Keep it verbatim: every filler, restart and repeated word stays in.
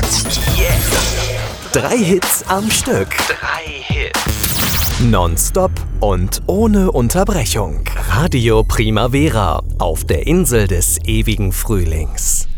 Jetzt. Jetzt. Drei Hits am Stück. Drei Hits. Nonstop und ohne Unterbrechung. Radio Primavera auf der Insel des ewigen Frühlings.